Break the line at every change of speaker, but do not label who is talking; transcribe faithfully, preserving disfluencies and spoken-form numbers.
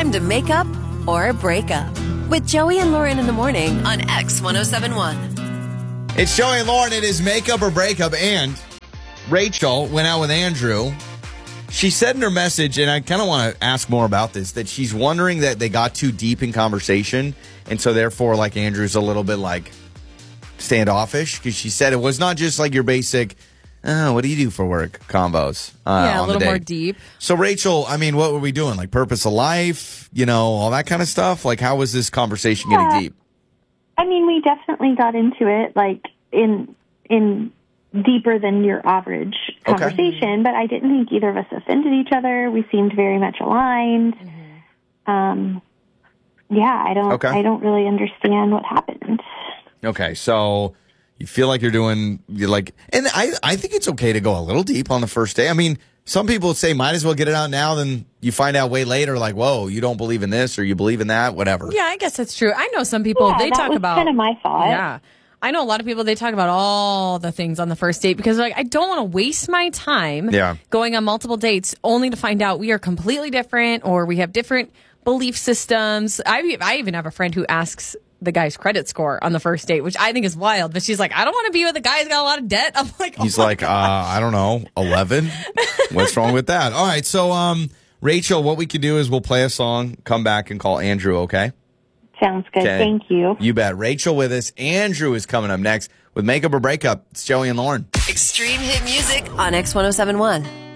time to make up or break up with Joey and Lauren in the morning on X ten seventy-one.
It's Joey and Lauren. It is makeup or breakup. And Rachel went out with Andrew. She said in her message, and I kind of want to ask more about this, that she's wondering that they got too deep in conversation. And so therefore, like, Andrew's a little bit like standoffish, because she said it was not just like your basic, oh, what do you do for work combos. Uh,
yeah, a
on the
little
date.
more deep.
So, Rachel, I mean, what were we doing? Like purpose of life, you know, all that kind of stuff? Like, how was this conversation
Yeah.
getting deep?
I mean, we definitely got into it, like, in in deeper than your average conversation, but I didn't think either of us offended each other. We seemed very much aligned. Mm-hmm. Um, yeah, I don't,
Okay.
I don't really understand what happened.
Okay, so you feel like you're doing, you're like, and I, I think it's okay to go a little deep on the first day. I mean, some people say might as well get it out now, then you find out way later, like, whoa, you don't believe in this or you believe in that, whatever.
Yeah, I guess that's true. I know some people,
Yeah,
they
that
talk
was
about.
kind of my thought.
Yeah. I know a lot of people, they talk about all the things on the first date because, like, I don't want to waste my time
Yeah.
going on multiple dates only to find out we are completely different or we have different belief systems. I, I even have a friend who asks the guy's credit score on the first date, which I think is wild. But she's like, I don't want to be with a guy who's got a lot of debt. I'm like, oh
He's
my
like, uh, I don't know, eleven? What's wrong with that? All right, so, um, Rachel, what we can do is we'll play a song, come back and call Andrew, okay?
Sounds good.
Okay.
Thank you.
You bet. Rachel with us. Andrew is coming up next with Makeup or Breakup. It's Joey and Lauren.
Extreme hit music on X ten seventy-one.